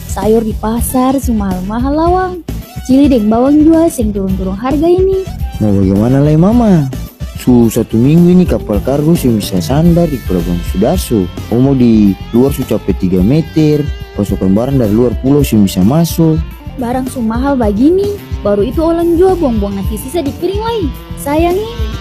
Sayur di pasar mahal-mahal lawang. Cili deng bawang juga seng turun-turun harga ini. Mau bagaimana lagi mama? Satu minggu ini kapal kargo sih bisa sandar di Pelabuhan Sudarso. Mau di luar su capek 3 meter. Pasokan barang dari luar pulau sih bisa masuk. Barang mahal begini, baru itu orang jual buang-buang nasi sisa di piring lagi. Sayang ini.